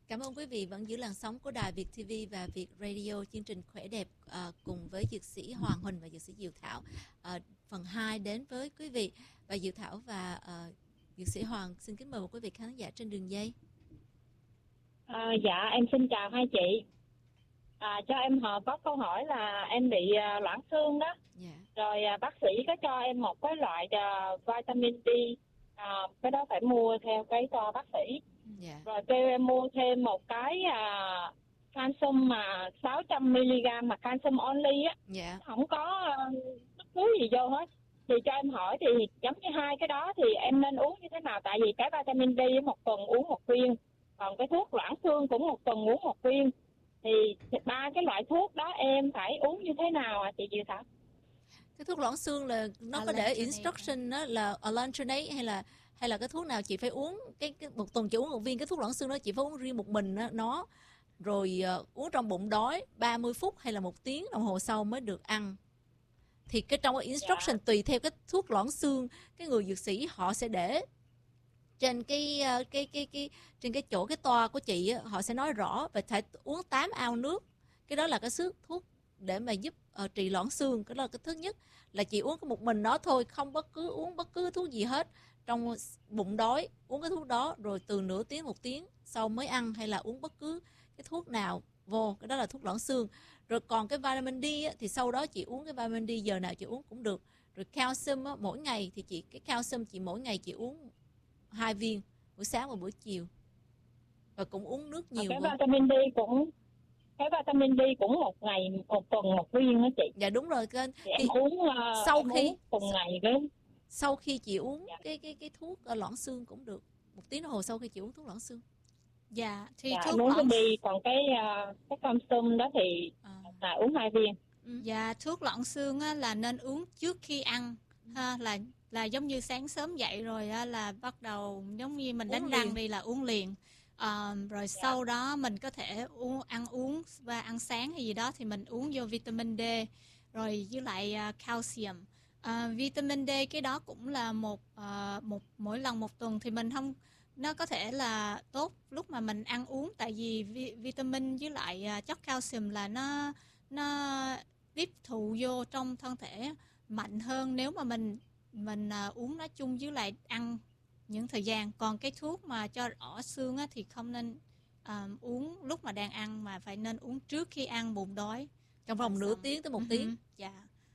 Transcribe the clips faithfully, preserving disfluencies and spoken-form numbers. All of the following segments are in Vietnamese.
Cảm ơn quý vị vẫn giữ làn sóng của Đài Việt ti vi và Việt Radio, chương trình Khỏe Đẹp à, cùng với dược sĩ Hoàng Huỳnh và dược sĩ Diệu Thảo. À, phần hai đến với quý vị, và Diệu Thảo và à, dược sĩ Hoàng xin kính mời một quý vị khán giả trên đường dây. À, dạ em xin chào hai chị. À, cho em họ có câu hỏi là em bị uh, loãng xương đó. Yeah. Rồi uh, bác sĩ có cho em một cái loại uh, vitamin D, uh, cái đó phải mua theo cái cho bác sĩ. Yeah. Rồi kêu em mua thêm một cái uh, calcium mà sáu trăm mi-li-gam mà calcium only á. Yeah. Không có uh, bất cứ gì vô hết. Thì cho em hỏi thì giống như hai cái đó thì em nên uống như thế nào? Tại vì cái vitamin D một tuần uống một viên, còn cái thuốc loãng xương cũng một tuần uống một viên. Thì ba cái loại thuốc đó em phải uống như thế nào ạ à, chị Diệu Thảo? Cái thuốc loãng xương là nó có để instruction đó là alendronate hay là hay là cái thuốc nào chị phải uống cái, cái một tuần chỉ uống một viên cái thuốc loãng xương đó, chị phải uống riêng một mình đó, nó rồi uh, uống trong bụng đói ba mươi phút hay là một tiếng đồng hồ sau mới được ăn. Thì cái trong cái instruction yeah. tùy theo cái thuốc loãng xương, cái người dược sĩ họ sẽ để trên cái cái cái cái trên cái chỗ cái toa của chị họ sẽ nói rõ và phải uống tám ao nước. Cái đó là cái sức thuốc để mà giúp uh, trị loãng xương. Cái đó là cái thứ nhất, là chị uống có một mình nó thôi, không bất cứ uống bất cứ thuốc gì hết. Trong bụng đói uống cái thuốc đó, rồi từ nửa tiếng một tiếng sau mới ăn, hay là uống bất cứ cái thuốc nào vô, cái đó là thuốc loãng xương. Rồi còn cái vitamin D á, thì sau đó chị uống cái vitamin D giờ nào chị uống cũng được. Rồi calcium á, mỗi ngày thì chị cái calcium chị mỗi ngày chị uống hai viên, buổi sáng và buổi chiều, và cũng uống nước nhiều. Cái vitamin D cũng cái vitamin D cũng một ngày một tuần một viên đó chị. Dạ đúng rồi kênh. Thì em uống uh, sau em khi uống cùng ngày cái sau khi chị uống dạ. cái cái cái thuốc uh, loãng xương cũng được, một tiếng đồng hồ sau khi chị uống thuốc loãng xương. Dạ thì dạ, thuốc uống loãng cái đi, còn cái uh, cái calcium đó thì à. là uống hai viên. Ừ. Dạ thuốc loãng xương á, là nên uống trước khi ăn ha, là là giống như sáng sớm dậy rồi á, là bắt đầu giống như mình đánh răng đi là uống liền. À, rồi dạ. sau đó mình có thể uống ăn uống và ăn sáng hay gì đó thì mình uống vô vitamin D rồi với lại uh, calcium. Uh, vitamin D cái đó cũng là một uh, một mỗi lần một tuần thì mình không, nó có thể là tốt lúc mà mình ăn uống, tại vì vi, vitamin với lại uh, chất calcium là nó nó tiếp thụ vô trong thân thể mạnh hơn nếu mà mình mình uh, uống nó chung với lại ăn những thời gian. Còn cái thuốc mà cho ỏ xương á, thì không nên uh, uống lúc mà đang ăn, mà phải nên uống trước khi ăn bụng đói trong vòng nửa tiếng tới một uh-huh. tiếng. Dạ.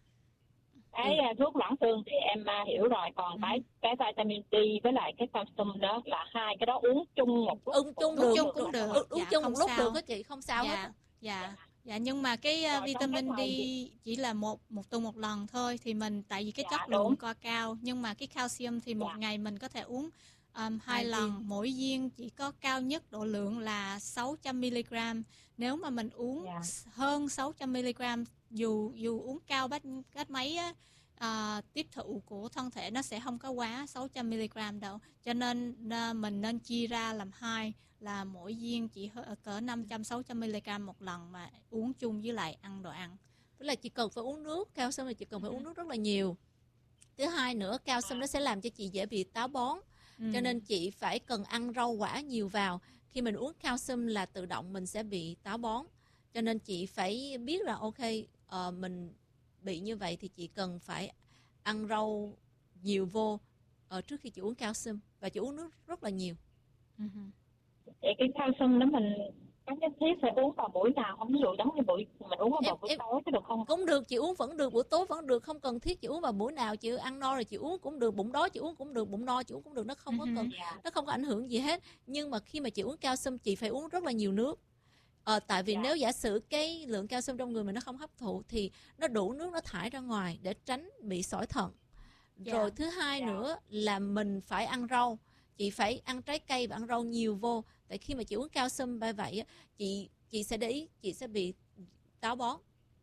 Cái ừ. thuốc loãng xương thì em uh, hiểu rồi, còn uh-huh. cái cái vitamin D với lại cái calcium đó là hai cái đó uống chung một lúc. Uống chung được, uống chung cũng được. được. Uống dạ, chung một lúc sao. được đó chị, không sao dạ. hết. Dạ. dạ. Dạ nhưng mà cái uh, vitamin D chỉ là một một tuần một lần thôi, thì mình tại vì cái dạ, chất lượng co cao, nhưng mà cái calcium thì một dạ. ngày mình có thể uống um, hai lần, viên. Mỗi viên chỉ có cao nhất độ lượng là sáu trăm mi-li-gam. Nếu mà mình uống dạ. hơn sáu trăm mi-li-gam, dù dù uống cao bách cách mấy á, uh, tiếp thụ của thân thể nó sẽ không có quá sáu trăm mi-li-gam đâu. Cho nên uh, mình nên chia ra làm hai, là mỗi viên chỉ cỡ năm trăm sáu trăm mi-li-gam một lần mà uống chung với lại ăn đồ ăn. Tức là chị cần phải uống nước, calcium là chị cần phải ừ. uống nước rất là nhiều. Thứ hai nữa, calcium nó sẽ làm cho chị dễ bị táo bón. Ừ. Cho nên chị phải cần ăn rau quả nhiều vào. Khi mình uống calcium là tự động mình sẽ bị táo bón. Cho nên chị phải biết là ok, uh, mình bị như vậy thì chị cần phải ăn rau nhiều vô uh, trước khi chị uống calcium. Và chị uống nước rất là nhiều. Ừ. Vậy cái calcium đó mình có nhất thiết phải uống vào buổi nào không? Ví dụ giống như buổi mình uống vào em, buổi em, tối có được không? Cũng được, chị uống vẫn được, buổi tối vẫn được, không cần thiết chị uống vào buổi nào. Chị ăn no rồi chị uống cũng được, bụng đói chị uống cũng được, bụng no chị uống cũng được, nó không có cần, nó không có ảnh hưởng gì hết. Nhưng mà khi mà chị uống calcium chị phải uống rất là nhiều nước. Ờ, tại vì yeah. nếu giả sử cái lượng calcium trong người mình nó không hấp thụ thì nó đủ nước nó thải ra ngoài để tránh bị sỏi thận. Yeah. Rồi thứ hai yeah. nữa là mình phải ăn rau. Chị phải ăn trái cây và ăn rau nhiều vô. Tại khi mà chị uống calcium như vậy, chị chị sẽ để ý, chị sẽ bị táo bón.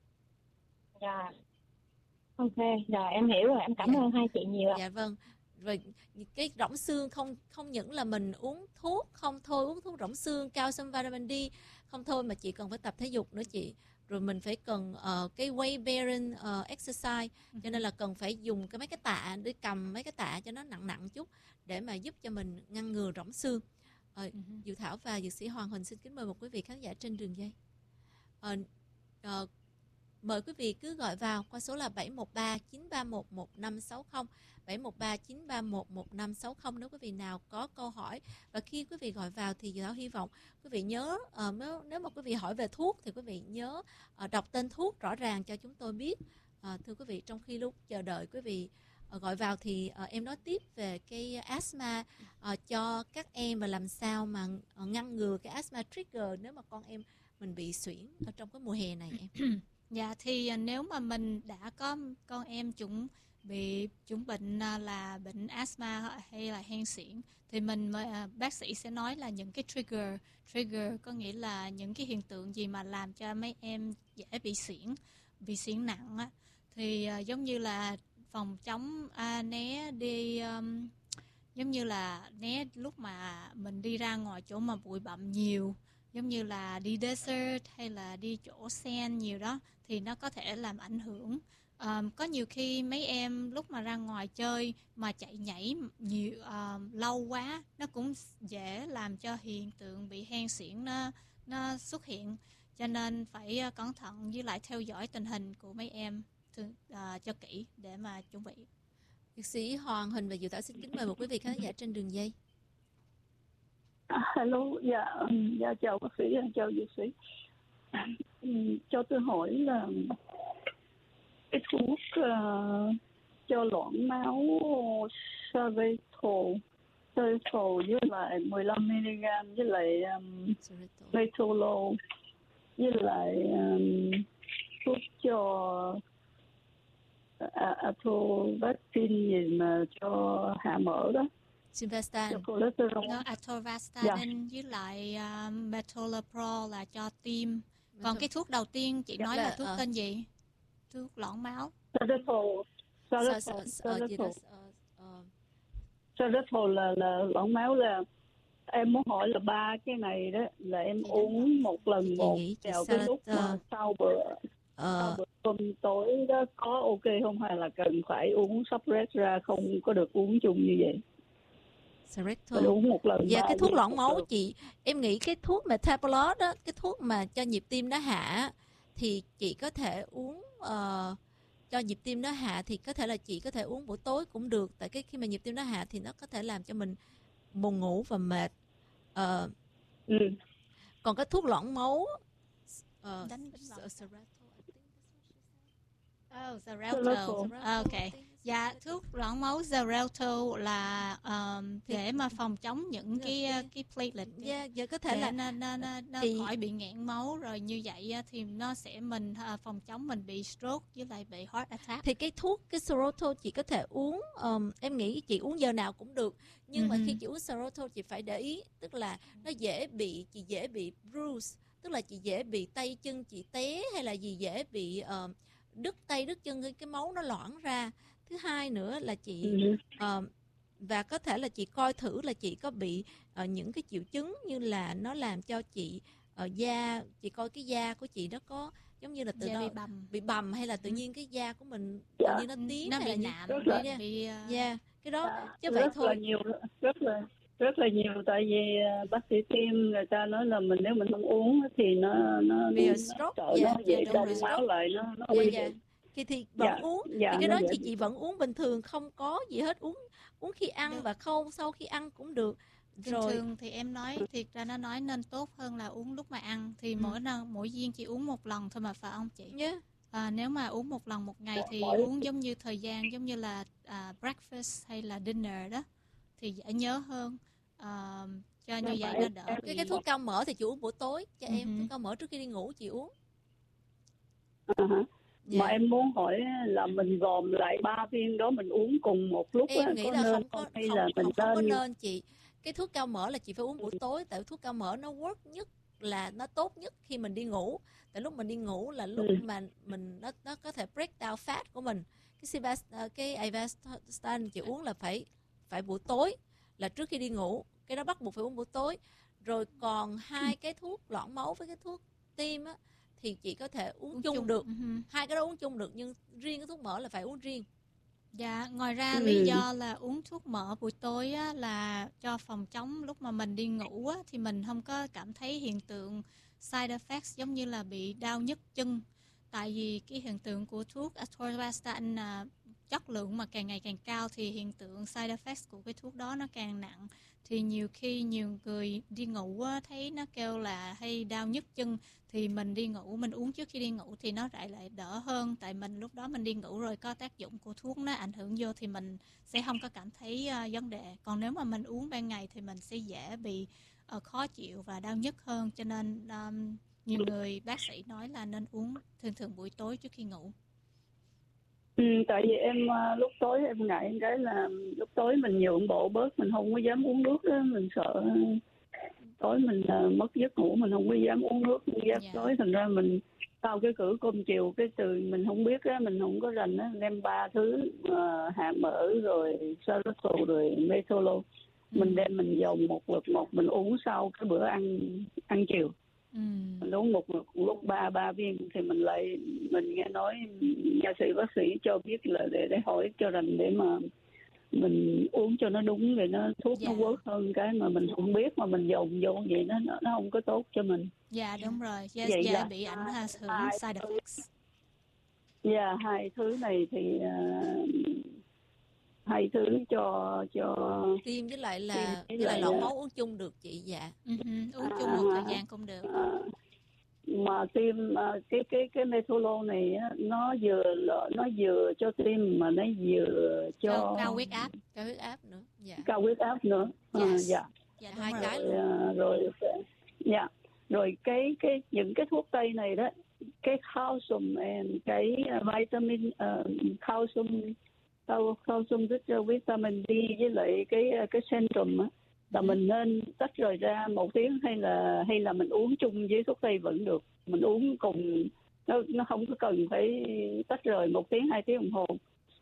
Dạ. Yeah. Ok, rồi em hiểu rồi, em cảm dạ. ơn hai chị nhiều ạ. Dạ vâng. Rồi cái rỗng xương không không những là mình uống thuốc không thôi, uống thuốc rỗng xương, calcium, vitamin D không thôi, mà chị cần phải tập thể dục nữa chị. Rồi mình phải cần uh, cái weight bearing uh, exercise, uh-huh. cho nên là cần phải dùng cái mấy cái tạ để cầm mấy cái tạ cho nó nặng nặng chút để mà giúp cho mình ngăn ngừa rỗng xương. Ờ, uh-huh. Diệu Thảo và dược sĩ Hoàng Huỳnh xin kính mời một quý vị khán giả trên đường dây. Ờ, ờ, mời quý vị cứ gọi vào qua số là bảy một ba chín ba một một năm sáu không, bảy một ba chín ba một một năm sáu không nếu quý vị nào có câu hỏi. Và khi quý vị gọi vào thì Diệu Thảo hy vọng quý vị nhớ, uh, nếu, nếu mà quý vị hỏi về thuốc thì quý vị nhớ uh, đọc tên thuốc rõ ràng cho chúng tôi biết. Uh, thưa quý vị, trong khi lúc chờ đợi quý vị uh, gọi vào thì uh, em nói tiếp về cái asthma uh, cho các em và làm sao mà uh, ngăn ngừa cái asthma trigger nếu mà con em mình bị suyễn ở trong cái mùa hè này em. Dạ thì nếu mà mình đã có con em chúng bị chúng bệnh là bệnh asthma hay là hen suyễn thì mình bác sĩ sẽ nói là những cái trigger trigger có nghĩa là những cái hiện tượng gì mà làm cho mấy em dễ bị suyễn bị suyễn nặng á, thì uh, giống như là phòng chống uh, né đi um, giống như là né lúc mà mình đi ra ngoài chỗ mà bụi bặm nhiều, giống như là đi desert hay là đi chỗ sen nhiều đó thì nó có thể làm ảnh hưởng. Um, có nhiều khi mấy em lúc mà ra ngoài chơi mà chạy nhảy nhiều uh, lâu quá nó cũng dễ làm cho hiện tượng bị hen suyễn nó nó xuất hiện, cho nên phải uh, cẩn thận với lại theo dõi tình hình của mấy em thường, uh, cho kỹ để mà chuẩn bị. Dược sĩ Hoàng Huỳnh và Diệu Thảo xin kính mời một quý vị khán giả trên đường dây. Hello, dạ, dạ chào bác sĩ, chào dược sĩ. Cho tôi hỏi là cái thuốc uh, cho loãng máu Xarelto, Xarelto với lại mười lăm mi-li-gam với lại um, Metolol với lại um, thuốc cho uh, Atorvastatin gì mà cho hạ mỡ đó. Simvastatin. No, Atorvastatin dạ. Với lại uh, Metoprolol là cho tim. Còn cái thuốc đầu tiên chị nói là thuốc uh, tên gì? Thuốc loãng máu. Xarelto. Xarelto. Xarelto là là loãng máu. Là em muốn hỏi là ba cái này đó là em chị uống một lần một vào cái lúc mà sau bữa sau bữa cơm tối đó có ok không, hay là cần phải uống separate ra, không có được uống chung như vậy? Uống một lần. Dạ, cái thuốc loãng máu chị, em nghĩ cái thuốc Metoprolol đó, cái thuốc mà cho nhịp tim nó hạ thì chị có thể uống uh, cho nhịp tim nó hạ thì có thể là chị có thể uống buổi tối cũng được, tại cái khi mà nhịp tim nó hạ thì nó có thể làm cho mình buồn ngủ và mệt. Uh, ừ. Còn cái thuốc loãng máu uh, Oh, Xarelto. Ok. Dạ, thuốc loãng máu Xarelto là um, để mà phòng chống những cái cái platelet. Dạ, yeah, có thể là nó nó nó, nó thì... khỏi bị nghẹn máu, rồi như vậy thì nó sẽ mình uh, phòng chống mình bị stroke với lại bị heart attack. Thì cái thuốc cái Xarelto chị có thể uống, um, em nghĩ chị uống giờ nào cũng được, nhưng uh-huh. mà khi chị uống Xarelto chị phải để ý, tức là nó dễ bị chị dễ bị bruise, tức là chị dễ bị tay chân chị té hay là gì dễ bị uh, đứt tay đứt chân, cái máu nó loãng ra. Thứ hai nữa là chị uh, và có thể là chị coi thử là chị có bị uh, những cái triệu chứng như là nó làm cho chị uh, da, chị coi cái da của chị nó có giống như là tự da nó bị bầm. bị bầm hay là tự nhiên cái da của mình tự nhiên nó tím, nó hay bị là nạm, bị, bị uh... yeah, cái đó à, chứ vậy rất thôi. Là nhiều, rất là rất là nhiều, tại vì bác sĩ tim người ta nói là mình nếu mình không uống thì nó nó bị nó, stroke, nó, yeah, nó dễ yeah, đông máu lại, nó nó yeah, nguy yeah. hiểm. Thì, thì vẫn dạ, uống dạ, thì cái đó dễ. chị chị vẫn uống bình thường, không có gì hết, uống uống khi ăn được. Và không sau khi ăn cũng được. Bình rồi. Thường thì em nói thiệt ra nó nói nên tốt hơn là uống lúc mà ăn, thì ừ. mỗi lần mỗi viên chỉ uống một lần thôi mà, phải không chị? Yeah. À, nếu mà uống một lần một ngày thì uống giống như thời gian giống như là uh, breakfast hay là dinner đó thì dễ nhớ hơn. Uh, cho như vậy nó đỡ bị... Cái, cái thuốc cao mỡ thì chị uống buổi tối cho uh-huh. em, thuốc cao mỡ trước khi đi ngủ chị uống. Uh-huh. Dạ. Mà em muốn hỏi là mình gồm lại ba viên đó mình uống cùng một lúc em á, nghĩ có là nên không có hay không, là mình không, không có nên... nên chị. Cái thuốc cao mỡ là chị phải uống buổi tối, tại thuốc cao mỡ nó work nhất, là nó tốt nhất khi mình đi ngủ. Tại lúc mình đi ngủ là lúc ừ. mà mình nó nó có thể break down fat của mình. Cái Sivast, cái Avastin chị uống là phải phải buổi tối, là trước khi đi ngủ, cái đó bắt buộc phải uống buổi tối. Rồi còn hai cái thuốc loãng máu với cái thuốc tim á thì chị có thể uống, uống chung, chung được. Uh-huh. Hai cái đó uống chung được, nhưng riêng cái thuốc mỡ là phải uống riêng. Dạ, ngoài ra Ừ. lý do là uống thuốc mỡ buổi tối á, là cho phòng chống lúc mà mình đi ngủ á, thì mình không có cảm thấy hiện tượng side effects giống như là bị đau nhức chân. Tại vì cái hiện tượng của thuốc atorvastatin là chất lượng mà càng ngày càng cao thì hiện tượng side effects của cái thuốc đó nó càng nặng. Thì nhiều khi nhiều người đi ngủ á, thấy nó kêu là hay đau nhức chân thì mình đi ngủ, mình uống trước khi đi ngủ thì nó lại lại đỡ hơn. Tại mình lúc đó mình đi ngủ rồi có tác dụng của thuốc nó ảnh hưởng vô thì mình sẽ không có cảm thấy uh, vấn đề. Còn nếu mà mình uống ban ngày thì mình sẽ dễ bị uh, khó chịu và đau nhức hơn. Cho nên um, nhiều người bác sĩ nói là nên uống thường thường buổi tối trước khi ngủ. Ừ, tại vì em uh, lúc tối em ngại cái là lúc tối mình nhượng bộ bớt, mình không có dám uống nước đó, mình sợ tối mình uh, mất giấc ngủ, mình không có dám uống nước, không dám Dạ. tối, thành ra mình sau cái cử cơm chiều cái từ mình không biết á, mình không có rành á, đem ba thứ uh, hạ mỡ rồi xarotol rồi metolol, mình Ừ. đem mình dồn một lượt một, mình uống sau cái bữa ăn ăn chiều. Ừ. Mình uống một lượt lúc ba ba viên thì mình lại mình nghe nói nha sĩ bác sĩ cho biết là để để hỏi cho rành để mà mình uống cho nó đúng, rồi nó thuốc Dạ. nó work hơn cái mà mình không biết mà mình dồn vô vậy nó nó nó không có tốt cho mình. Dạ đúng rồi, dễ, Vậy dễ là bị ảnh hai- hưởng hai side thứ- effects. Dạ, hai thứ này thì uh, hai thứ cho cho Tim với lại là Tim với với lại lại, lỏng à, máu uống chung được chị. Dạ. Uh-huh. Uống chung À, một thời gian cũng được. à, mà tim à, cái cái cái metolol này á, nó vừa là- nó vừa cho tim mà nó vừa cho Cao, cao huyết áp. Cao huyết áp nữa. Dạ. cao huyết áp nữa. À, Yes. dạ. Dạ Hai đúng cái rồi. luôn. À, rồi dạ rồi cái cái những cái thuốc tây này đó, cái calcium and cái vitamin uh, calcium cao calcium rất là vitamin D với lại cái cái centrum á, là mình nên tách rời ra một tiếng hay là hay là mình uống chung với thuốc tây vẫn được, mình uống cùng, nó nó không có cần phải tách rời một tiếng hai tiếng đồng hồ.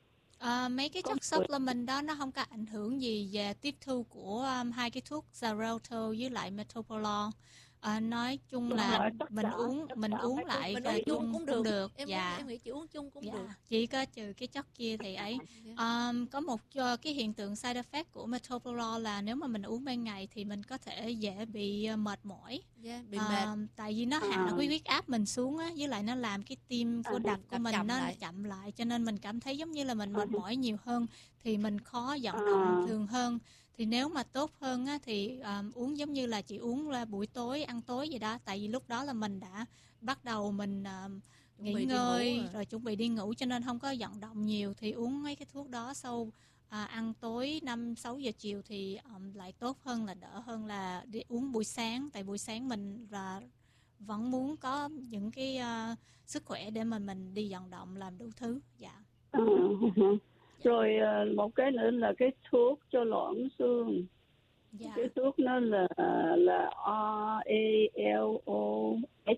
À, mấy cái Có chất supplement đó nó không có ảnh hưởng gì về tiếp thu của um, hai cái thuốc Xarelto với lại metoprolol. À, nói chung Đúng là rồi, tất mình cả- uống tất mình cả uống mấy lại Mình và uống chung cũng được. được. Em Dạ. em nghĩ chị uống chung cũng Dạ. được. Chỉ có trừ cái chất kia thì ấy. Dạ. Um, có một uh, cái hiện tượng side effect của metoprolol là nếu mà mình uống ban ngày thì mình có thể dễ bị uh, mệt mỏi. Dạ, bị mệt. Um, tại vì nó hạ À. cái huyết áp mình xuống á, với lại nó làm cái tim của À, đập của đập mình chậm nó lại. chậm lại, cho nên mình cảm thấy giống như là mình mệt À. mỏi nhiều hơn, thì mình khó vận À. động thường hơn. Thì nếu mà tốt hơn á, thì um, uống giống như là chị uống là buổi tối ăn tối vậy đó, tại vì lúc đó là mình đã bắt đầu mình um, Chuẩn nghỉ bị đi ngơi ngủ rồi. rồi. chuẩn bị đi ngủ, cho nên không có vận động nhiều, thì uống mấy cái thuốc đó sau à, ăn tối năm sáu giờ chiều thì um, lại tốt hơn, là đỡ hơn là đi uống buổi sáng. Tại buổi sáng mình là vẫn muốn có những cái uh, sức khỏe để mà mình đi vận động làm đủ thứ. Dạ. À, rồi à, một cái nữa là cái thuốc cho loãng xương. Dạ. Cái thuốc nó là là R A L O H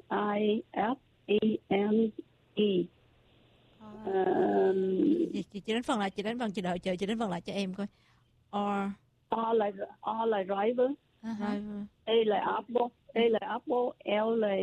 I F E N E. À, Chị, chị, chị đánh phần lại, chị đánh phần, chị đợi chờ chị đánh phần lại cho em coi. Or R là R là driver, Uh-huh. driver. A là apple, A là apple, L là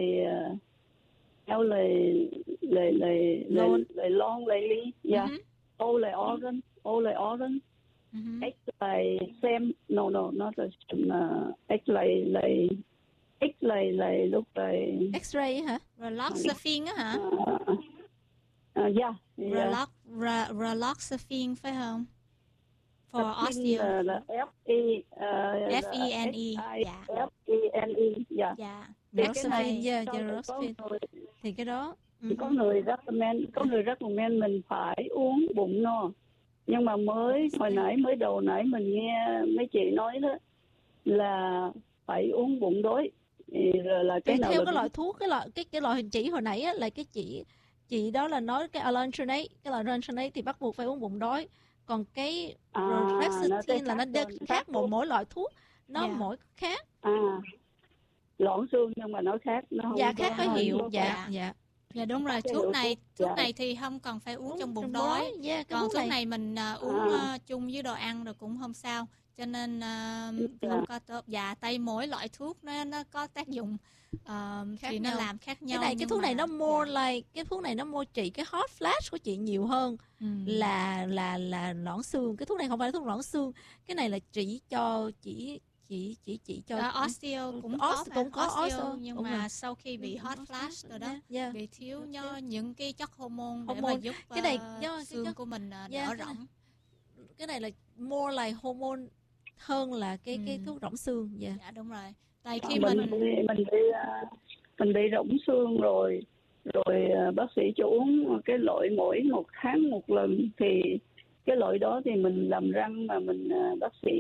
L là là là là Lon. là lon là ly, dạ. Uh-huh. O là orange, O là orange. Uh-huh. X là xem, no no, nó là uh, X là là X là là lúc là X-ray hả? Raloxifene á hả? uh, uh, yeah, yeah. Ralox, ra, Raloxifene phải không? For osteo. Là, là F E uh, F E N E. Dạ. F E N E, dạ. Dạ. Thì cái Roxapine, này yeah, sau yeah, này có Roxapine. người, Thì cái đó thì có người recommend, có người recommend mình phải uống bụng no. Nhưng mà mới hồi nãy mới đầu nãy mình nghe mấy chị nói đó là phải uống bụng đói. Thì là, là cái Tùy nào theo là cái đúng? loại thuốc, cái loại cái cái loại hình chỉ hồi nãy á, là cái chị chị đó là nói cái alendronate, cái loại alendronate thì bắt buộc phải uống bụng đói. Còn cái À, nó Rexatin là nó khác đe- rồi, khác khác một luôn. mỗi loại thuốc, nó Dạ. mỗi khác. À, loãng xương nhưng mà nó khác, nó không Dạ có- khác nó cái không hiệu. có- Dạ dạ. dạ. Dạ đúng rồi, Cái thuốc hiệu này thuốc, thuốc dạ. này thì không cần phải uống trong bụng Trong đói. Yeah, cái Còn thuốc thuốc này này mình à, uống À. à, chung với đồ ăn rồi cũng không sao. cho nên uh, không có tốt. Dạ, tại mỗi loại thuốc nó nó có tác dụng uh, thì nó nhau. làm khác nhau. Cái này cái thuốc mà, này nó more dạ. like cái thuốc này nó more trị cái hot flash của chị nhiều hơn ừ. là là là loãng xương. Cái thuốc này không phải là thuốc loãng xương, cái này là chỉ cho chỉ chỉ chỉ chỉ cho uh, osteo cũng Os- có cũng có osteo, osteo, nhưng đúng mà rồi. sau khi bị hot flash rồi đó, yeah. bị thiếu nhо những cái chất hormone để Hormone. mà giúp Cái này uh, do cái xương chất- của mình uh, Yeah, đỡ cái này- rỗng. Cái này là more like hormone hơn là cái Ừ. cái thuốc rỗng xương. Dạ. Dạ đúng rồi. Tại khi mình mình bị mình bị à, mình bị rỗng xương rồi rồi à, bác sĩ cho uống cái loại mỗi một tháng một lần, thì cái loại đó thì mình làm răng mà mình à, bác sĩ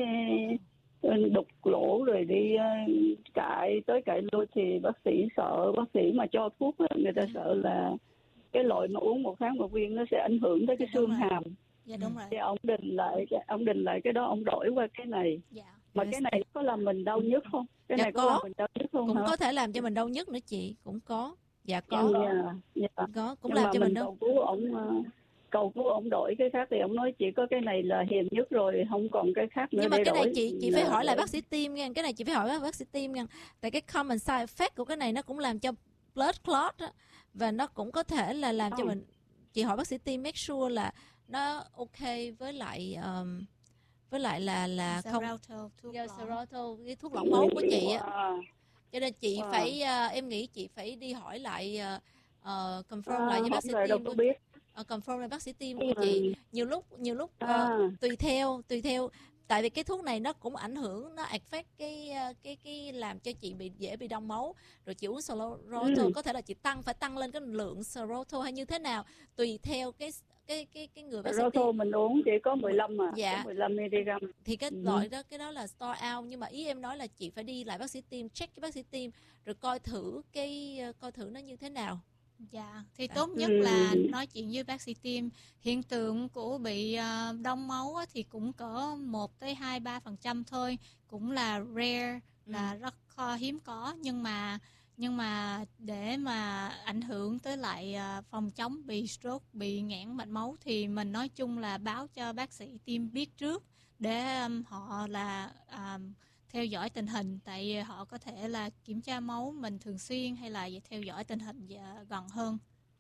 à, đục lỗ rồi đi à, cạy tới cạy lui thì bác sĩ sợ, bác sĩ mà cho thuốc á, người ta sợ là cái loại mà uống một tháng một viên nó sẽ ảnh hưởng tới cái Dạ, đúng xương rồi. hàm. dạ đúng rồi. Thì ông định lại ông định lại cái đó, ông đổi qua cái này. Dạ. Mà Yes. cái này có làm mình đau nhức không? Cái Dạ này có, có. làm mình đau nhức không Cũng hả? có thể làm cho mình đau nhức nữa chị, cũng có. Dạ có. Dạ, dạ. Có cũng Nhưng làm mà cho mình mình đau. cầu cứu ổng ờ, cầu cứu ổng đổi cái khác, thì ổng nói chỉ có cái này là hiền nhất rồi, không còn cái khác nữa Nhưng mà để cái này đổi. chị chị phải Là- hỏi lại bác sĩ tim nha, cái này chị phải hỏi bác sĩ tim nha. Tại cái common side effect của cái này nó cũng làm cho blood clot á, và nó cũng có thể là làm cho Ừ. mình. Chị hỏi bác sĩ tim make sure là nó ok với lại um, với lại là là không Xarelto, thuốc do lỏng. Xarelto, cái thuốc lỏng máu của chị á. Wow. Cho nên chị Wow. phải uh, em nghĩ chị phải đi hỏi lại uh, uh, confirm À, lại với bác không sĩ rồi đâu tim có của biết. uh, confirm lại bác sĩ tim của Ừ. chị. Nhiều lúc nhiều lúc uh, À, tùy theo tùy theo tại vì cái thuốc này nó cũng ảnh hưởng, nó affect cái uh, cái cái làm cho chị bị dễ bị đông máu, rồi chị uống Xarelto Ừ. có thể là chị tăng phải tăng lên cái lượng Xarelto hay như thế nào tùy theo cái cái cái cái người bác sĩ rô tim. tô mình uống chỉ có mười lăm mà, Dạ. có mười lăm mi-li-gam. Thì cái Ừ. loại đó cái đó là store out, nhưng mà ý em nói là chị phải đi lại bác sĩ tim, check cái bác sĩ tim rồi coi thử cái coi thử nó như thế nào. Dạ, thì Dạ. tốt nhất Ừ. là nói chuyện với bác sĩ tim. Hiện tượng của bị uh, đông máu á, thì cũng cỡ một tới hai ba phần trăm thôi, cũng là rare, là Ừ. rất kho- hiếm có, nhưng mà nhưng mà để mà ảnh hưởng tới lại uh, phòng chống bị stroke, bị nghẽn mạch máu thì mình nói chung là báo cho bác sĩ tim biết trước để um, họ là um, theo dõi tình hình, tại họ có thể là kiểm tra máu mình thường xuyên hay là theo dõi tình hình gần hơn.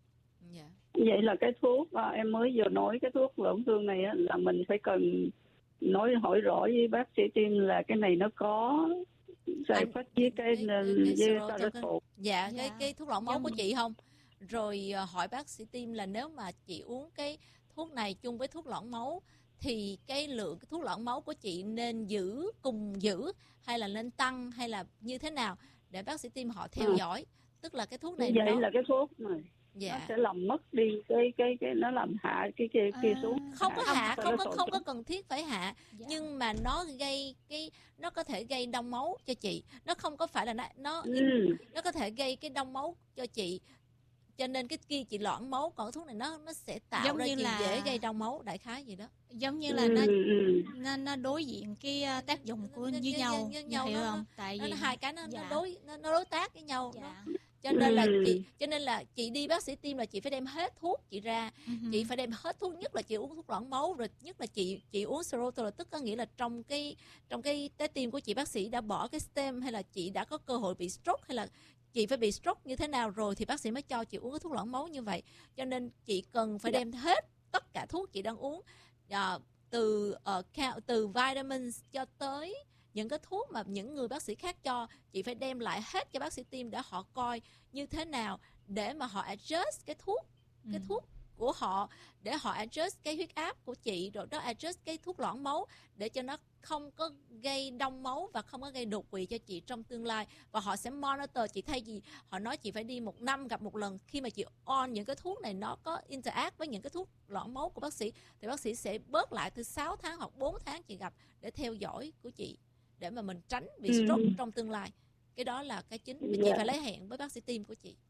Dạ. Vậy là cái thuốc à, em mới vừa nói cái thuốc loãng xương này á, là mình phải cần nói hỏi rõ với bác sĩ tim là cái này nó có giải Anh- pháp với cái cái- cái, cái- cái với Xarelto Xarelto. Dạ, Dạ. cái cái thuốc lỏng máu Giống- của chị không? Rồi ờ, hỏi bác sĩ tim là nếu mà chị uống cái thuốc này chung với thuốc lỏng máu thì cái lượng cái thuốc lỏng máu của chị nên giữ cùng giữ hay là nên tăng hay là như thế nào để bác sĩ tim họ theo Ừ. dõi. Tức là cái thuốc này Vậy nó là cái thuốc này nó dạ. sẽ làm mất đi cái cái cái nó làm hạ cái kia kia À, xuống. Không có hạ, Xarelto không có không có xuống. cần thiết phải hạ, Dạ. nhưng mà nó gây cái nó có thể gây đông máu cho chị. Nó không có phải là nó nó Ừ. nó có thể gây cái đông máu cho chị, cho nên cái kia chị loãng máu, còn thuốc này nó nó sẽ tạo Giống ra như chị là- dễ gây đông máu, đại khái gì đó. Giống như là Ừ, nó ừ. nó, nó đối diện cái uh, tác dụng của Nó- nó- với nó- nhau, nó- nó- nhau, hiểu nó- không? Tại Nó, vì nó hai cái nó, dạ. nó đối nó, nó đối tác với nhau. Nó, dạ. cho nên là Ừ. chị cho nên là chị đi bác sĩ tim là chị phải đem hết thuốc chị ra, Uh-huh. chị phải đem hết thuốc, nhất là chị uống thuốc loãng máu, rồi nhất là chị chị uống Xarelto, là tức có nghĩa là trong cái trong cái trái tim của chị bác sĩ đã bỏ cái stem, hay là chị đã có cơ hội bị stroke, hay là chị phải bị stroke như thế nào rồi thì bác sĩ mới cho chị uống cái thuốc loãng máu như vậy. Cho nên chị cần phải Dạ. đem hết tất cả thuốc chị đang uống, à, từ uh, từ vitamins cho tới những cái thuốc mà những người bác sĩ khác cho, chị phải đem lại hết cho bác sĩ tim để họ coi như thế nào để mà họ adjust cái thuốc cái Ừ. thuốc của họ, để họ adjust cái huyết áp của chị, rồi đó adjust cái thuốc loãng máu để cho nó không có gây đông máu và không có gây đột quỵ cho chị trong tương lai. Và họ sẽ monitor chị, thay vì họ nói chị phải đi một năm gặp một lần, khi mà chị on những cái thuốc này nó có interact với những cái thuốc loãng máu của bác sĩ thì bác sĩ sẽ bớt lại từ sáu tháng hoặc bốn tháng chị gặp để theo dõi của chị, để mà mình tránh bị Ừ. stroke trong tương lai. Cái đó là cái chính, chị Dạ. phải lấy hẹn với bác sĩ tim của chị.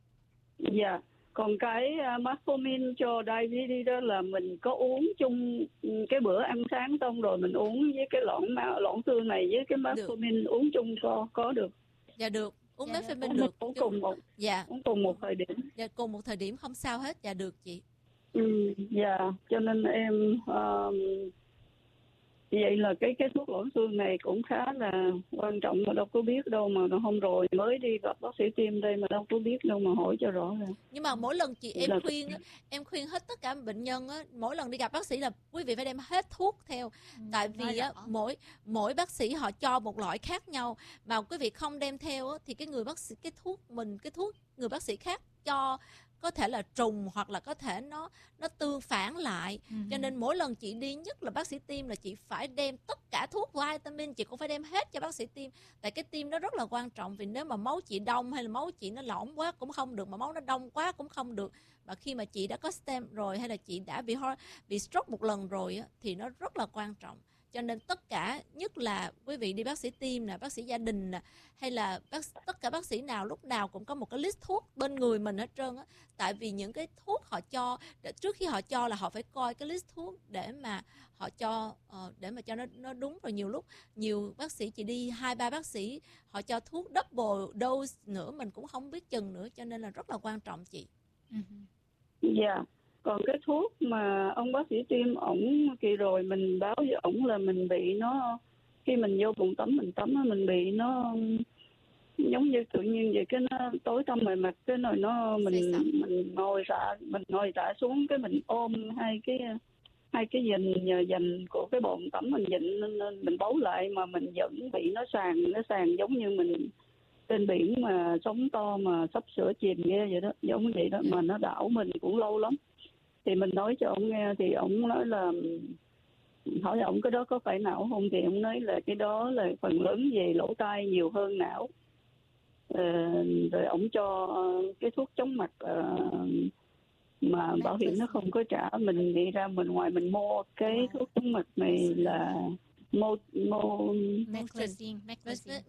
Dạ. Còn cái uh, metformin cho diabetes đó là mình có uống chung cái bữa ăn sáng xong rồi mình uống với cái loãng ma- loãng xương này với cái metformin uống chung có có được. Dạ được, uống Dạ, metformin Uống, được. uống cùng một Dạ, uống cùng một thời điểm. dạ, cùng một thời điểm không sao hết. Dạ được chị. Ừ, dạ, cho nên em um, Vậy là cái cái thuốc loãng xương này cũng khá là quan trọng mà đâu có biết đâu, mà hôm rồi mới đi gặp bác sĩ tim đây mà đâu có biết đâu mà hỏi cho rõ ràng. Nhưng mà mỗi lần chị em Là- khuyên á, em khuyên hết tất cả bệnh nhân á, mỗi lần đi gặp bác sĩ là quý vị phải đem hết thuốc theo. Tại nói vì á, rõ. mỗi mỗi bác sĩ họ cho một loại khác nhau, mà quý vị không đem theo á, thì cái người bác sĩ cái thuốc mình cái thuốc người bác sĩ khác cho có thể là trùng hoặc là có thể nó nó tương phản lại. Ừ. Cho nên mỗi lần chị đi, nhất là bác sĩ tim, là chị phải đem tất cả thuốc vitamin, chị cũng phải đem hết cho bác sĩ tim. Tại cái tim nó rất là quan trọng, vì nếu mà máu chị đông hay là máu chị nó lỏng quá cũng không được, mà máu nó đông quá cũng không được. Và khi mà chị đã có stent rồi hay là chị đã bị bị stroke một lần rồi á, thì nó rất là quan trọng. Cho nên tất cả, nhất là quý vị đi bác sĩ tim nè, bác sĩ gia đình nè, hay là bác, tất cả bác sĩ nào lúc nào cũng có một cái list thuốc bên người mình hết trơn á. Tại vì những cái thuốc họ cho, trước khi họ cho là họ phải coi cái list thuốc để mà họ cho uh, để mà cho nó nó đúng. Rồi nhiều lúc nhiều bác sĩ chỉ đi hai ba bác sĩ họ cho thuốc double dose nữa, mình cũng không biết chừng nữa, cho nên là rất là quan trọng chị. Ừ. Dạ. Còn cái thuốc mà ông bác sĩ tim ổng kỳ rồi mình báo với ổng là mình bị nó, khi mình vô bồn tắm mình tắm á, mình bị nó giống như tự nhiên vậy, cái nó tối tăm mày mặt, cái nồi nó mình mình ngồi rạ mình ngồi rạ xuống, cái mình ôm hai cái hai cái dành dành của cái bồn tắm mình dịnh nên mình bấu lại, mà mình vẫn bị nó sàn nó sàn giống như mình trên biển mà sóng to mà sắp sửa chìm nghe vậy đó, giống vậy đó, mà nó đảo mình cũng lâu lắm. Thì mình nói cho ông nghe thì ông nói là, hỏi ông cái đó có phải não không, thì ông nói là cái đó là phần lớn về lỗ tai nhiều hơn não. Ờ, rồi ông cho cái thuốc chóng mặt uh, mà bảo hiểm nó không có trả, mình đi ra mình ngoài mình mua cái thuốc chóng mặt này là mô mô Meclizine, Meclizine.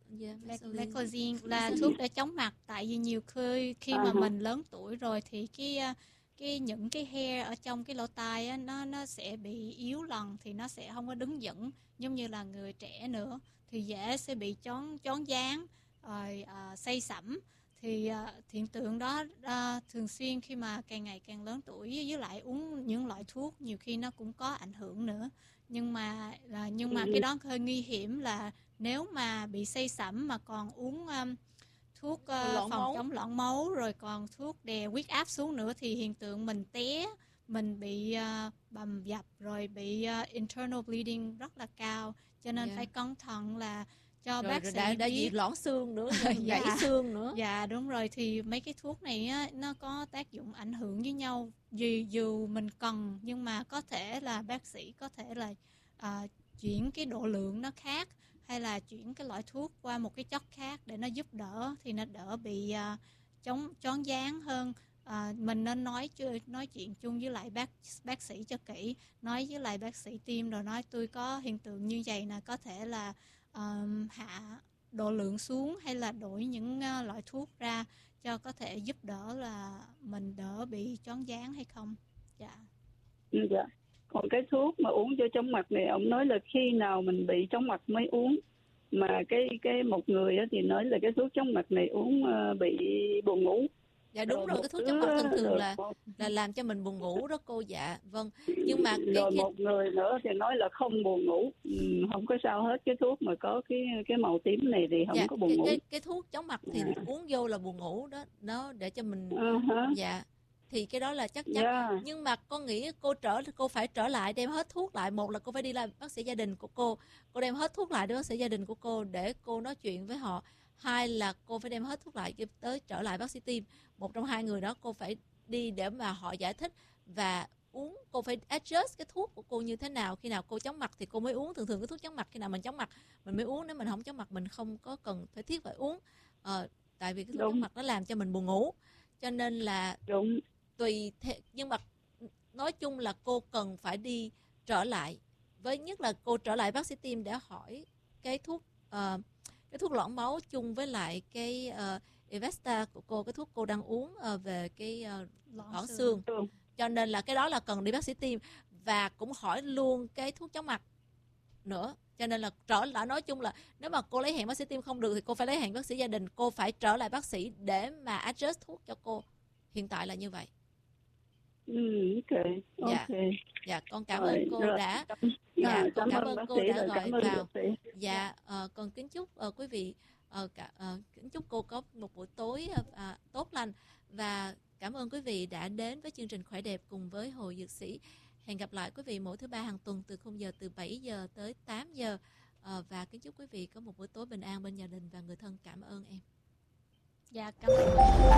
Meclizine là thuốc để chống mặt. Tại vì nhiều khi khi mà mình lớn tuổi rồi thì cái cái những cái hair ở trong cái lỗ tai á, nó nó sẽ bị yếu lần, thì nó sẽ không có đứng vững giống như là người trẻ nữa, thì dễ sẽ bị chón chón váng rồi uh, say sẩm. Thì uh, hiện tượng đó uh, thường xuyên khi mà càng ngày càng lớn tuổi, với lại uống những loại thuốc nhiều khi nó cũng có ảnh hưởng nữa. Nhưng mà là nhưng mà cái đó hơi nguy hiểm, là nếu mà bị say sẩm mà còn uống um, thuốc uh, phòng chống loãng máu, rồi còn thuốc đè huyết áp xuống nữa, thì hiện tượng mình té, mình bị uh, bầm dập, rồi bị uh, internal bleeding rất là cao. Cho nên yeah. phải cẩn thận là cho rồi, bác rồi sĩ đã, đã biết. bị loãng xương nữa, gãy dạ. xương nữa. Dạ đúng rồi, thì mấy cái thuốc này á, nó có tác dụng ảnh hưởng với nhau. Dù, dù mình cần, nhưng mà có thể là bác sĩ có thể là uh, chuyển cái độ lượng nó khác, hay là chuyển cái loại thuốc qua một cái chất khác để nó giúp đỡ, thì nó đỡ bị uh, chống chón váng hơn. Uh, mình nên nói nói chuyện chung với lại bác bác sĩ cho kỹ, nói với lại bác sĩ tim rồi nói tôi có hiện tượng như vậy nè, có thể là um, hạ độ lượng xuống hay là đổi những uh, loại thuốc ra cho có thể giúp đỡ là mình đỡ bị chón váng hay không. Dạ. Dạ. Còn cái thuốc mà uống cho chóng mặt này, ông nói là khi nào mình bị chóng mặt mới uống, mà cái cái một người đó thì nói là cái thuốc chóng mặt này uống uh, bị buồn ngủ. Dạ đúng rồi, rồi cái thuốc chóng mặt thường thường là là làm cho mình buồn ngủ đó cô. Dạ vâng. Nhưng mà cái, rồi cái... một người nữa thì nói là không buồn ngủ, ừ, không có sao hết, cái thuốc mà có cái cái màu tím này thì không dạ, có buồn cái, ngủ. Cái, cái thuốc chóng mặt thì à. uống vô là buồn ngủ đó, nó để cho mình uh-huh. dạ. Thì cái đó là chắc chắn. Yeah. Nhưng mà con nghĩ cô trở cô phải trở lại đem hết thuốc lại. Một là cô phải đi làm bác sĩ gia đình của cô, cô đem hết thuốc lại để bác sĩ gia đình của cô để cô nói chuyện với họ. Hai là cô phải đem hết thuốc lại tới trở lại bác sĩ tim. Một trong hai người đó cô phải đi để mà họ giải thích và uống. Cô phải adjust cái thuốc của cô như thế nào. Khi nào cô chóng mặt thì cô mới uống. Thường thường cái thuốc chóng mặt khi nào mình chóng mặt mình mới uống. Nếu mình không chóng mặt mình không có cần phải thiết phải uống. Ờ, tại vì cái thuốc chóng mặt nó làm cho mình buồn ngủ. Cho nên là đúng. Tùy thế, nhưng mà nói chung là cô cần phải đi trở lại, với nhất là cô trở lại bác sĩ tim để hỏi cái thuốc uh, cái thuốc loãng máu chung với lại cái uh, Evesta của cô, cái thuốc cô đang uống uh, về cái uh, loãng xương. xương. Cho nên là cái đó là cần đi bác sĩ tim, và cũng hỏi luôn cái thuốc chóng mặt nữa. Cho nên là trở lại, nói chung là nếu mà cô lấy hẹn bác sĩ tim không được thì cô phải lấy hẹn bác sĩ gia đình, cô phải trở lại bác sĩ để mà adjust thuốc cho cô. Hiện tại là như vậy. Ừ, ok, Dạ. ok. Dạ, con cảm Rồi, ơn cô rồi. đã Dạ, dạ, con cảm cảm ơn ơn bác cô sĩ, đã rồi gọi cảm ơn vào. dược sĩ. Dạ, ờ, con kính chúc ờ, quý vị ờ, cả, ờ, kính chúc cô có một buổi tối ờ, à, tốt lành, và cảm ơn quý vị đã đến với chương trình Khỏe Đẹp cùng với Hồ Dược Sĩ. Hẹn gặp lại quý vị mỗi thứ ba hàng tuần từ khung giờ từ bảy giờ tới tám giờ. Ờ, và kính chúc quý vị có một buổi tối bình an bên gia đình và người thân. Cảm ơn em. Dạ, cảm ơn.